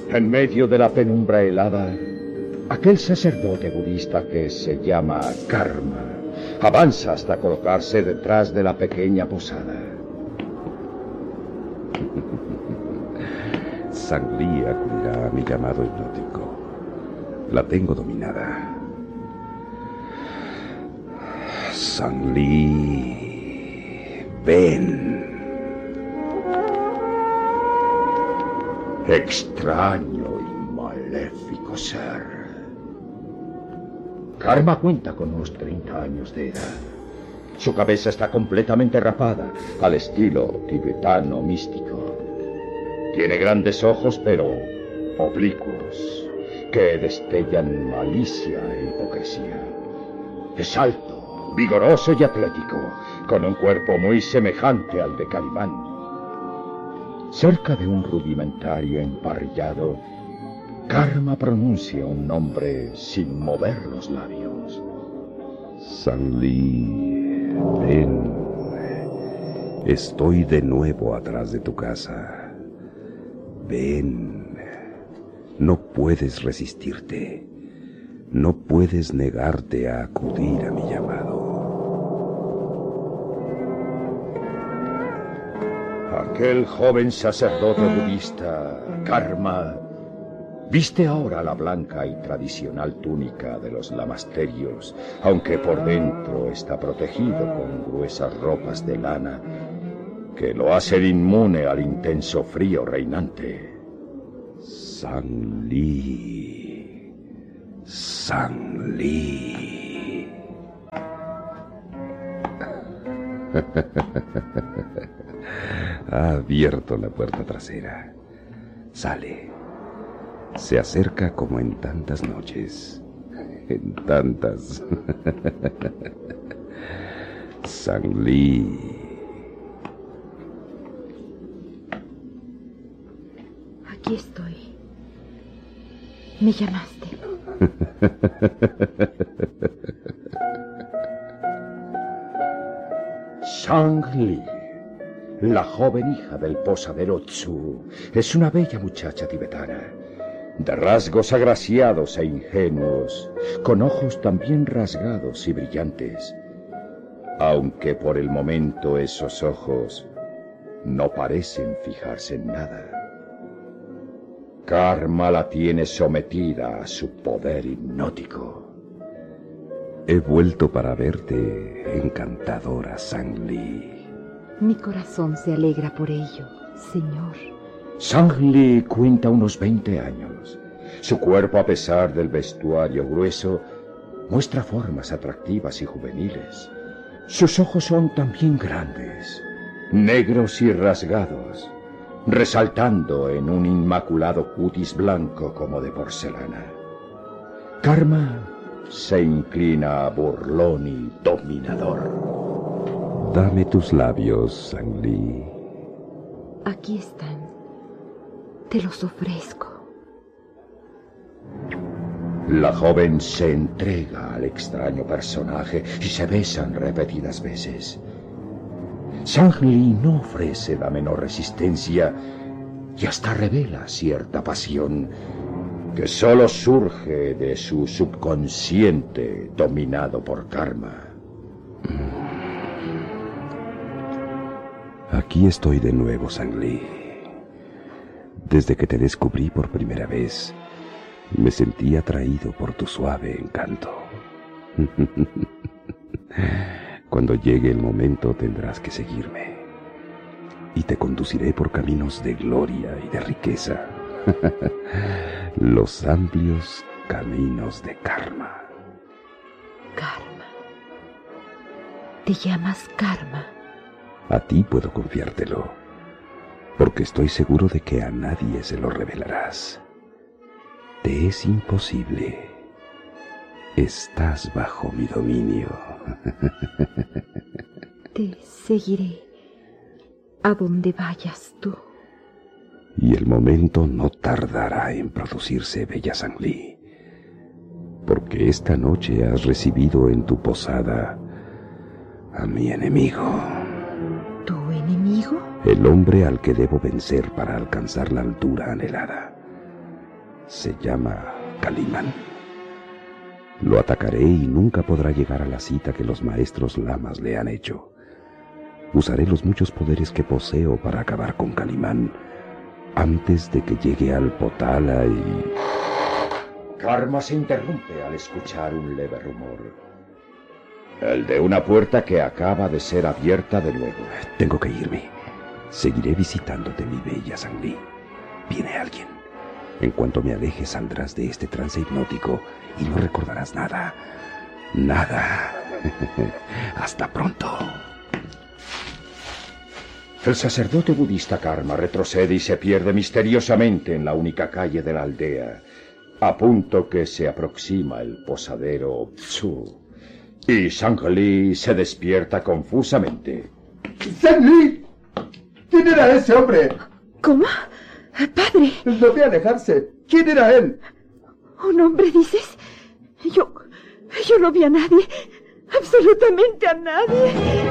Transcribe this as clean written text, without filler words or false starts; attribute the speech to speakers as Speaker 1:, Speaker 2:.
Speaker 1: En medio de la penumbra helada, aquel sacerdote budista que se llama Karma avanza hasta colocarse detrás de la pequeña posada.
Speaker 2: Zhang-Li acudirá a mi llamado hipnótico. La tengo dominada. Zhang-Li, ven.
Speaker 1: Extraño y maléfico ser. Karma cuenta con unos 30 años de edad. Su cabeza está completamente rapada, al estilo tibetano místico. Tiene grandes ojos, pero oblicuos, que destellan malicia e hipocresía. Es alto, vigoroso y atlético, con un cuerpo muy semejante al de Calimán. Cerca de un rudimentario emparrillado, Karma pronuncia un nombre sin mover los labios.
Speaker 2: Zhang-Li, ven. Estoy de nuevo atrás de tu casa. Ven. No puedes resistirte. No puedes negarte a acudir a mi llamado.
Speaker 1: Aquel joven sacerdote budista, Karma, viste ahora la blanca y tradicional túnica de los lamasterios, aunque por dentro está protegido con gruesas ropas de lana que lo hacen inmune al intenso frío reinante.
Speaker 2: Zhang-Li. Zhang-Li. Ha abierto la puerta trasera. Sale. Se acerca como en tantas noches. En tantas. Zhang-Li.
Speaker 3: Aquí estoy. Me llamaste.
Speaker 1: Zhang-Li, la joven hija del posadero Zhu, es una bella muchacha tibetana, de rasgos agraciados e ingenuos, con ojos también rasgados y brillantes, aunque por el momento esos ojos no parecen fijarse en nada. Karma la tiene sometida a su poder hipnótico.
Speaker 2: He vuelto para verte, encantadora Zhang-Li.
Speaker 3: Mi corazón se alegra por ello, señor.
Speaker 1: Zhang-Li cuenta unos 20 años. Su cuerpo, a pesar del vestuario grueso, muestra formas atractivas y juveniles. Sus ojos son también grandes, negros y rasgados, resaltando en un inmaculado cutis blanco como de porcelana. Karma se inclina burlón y dominador.
Speaker 2: Dame tus labios, Zhang-Li.
Speaker 3: Aquí están. Te los ofrezco.
Speaker 1: La joven se entrega al extraño personaje y se besan repetidas veces. Zhang-Li no ofrece la menor resistencia y hasta revela cierta pasión que solo surge de su subconsciente dominado por Karma.
Speaker 2: Aquí estoy de nuevo, Zhang-Li. Desde que te descubrí por primera vez, me sentí atraído por tu suave encanto. Cuando llegue el momento tendrás que seguirme y te conduciré por caminos de gloria y de riqueza. Los amplios caminos de Karma.
Speaker 3: Karma. ¿Te llamas Karma?
Speaker 2: A ti puedo confiártelo, porque estoy seguro de que a nadie se lo revelarás. Te es imposible. Estás bajo mi dominio.
Speaker 3: Te seguiré a donde vayas tú.
Speaker 2: Y el momento no tardará en producirse, bella Zhang-Li, porque esta noche has recibido en tu posada a mi enemigo.
Speaker 3: ¿Tu enemigo?
Speaker 2: El hombre al que debo vencer para alcanzar la altura anhelada. Se llama Calimán. Lo atacaré y nunca podrá llegar a la cita que los maestros lamas le han hecho. Usaré los muchos poderes que poseo para acabar con Calimán antes de que llegue al Potala y...
Speaker 1: Karma se interrumpe al escuchar un leve rumor. El de una puerta que acaba de ser abierta de nuevo.
Speaker 2: Tengo que irme. Seguiré visitándote, mi bella Zhangli. Viene alguien. En cuanto me aleje, saldrás de este trance hipnótico y no recordarás nada. Nada. Hasta pronto.
Speaker 1: El sacerdote budista Karma retrocede y se pierde misteriosamente en la única calle de la aldea, a punto que se aproxima el posadero Tsu. Y Zhangli se despierta confusamente.
Speaker 4: ¡Zhangli! ¿Quién era ese hombre?
Speaker 3: ¿Cómo? Padre.
Speaker 4: Lo vi alejarse. ¿Quién era él?
Speaker 3: ¿Un hombre, dices? Yo no vi a nadie. Absolutamente a nadie.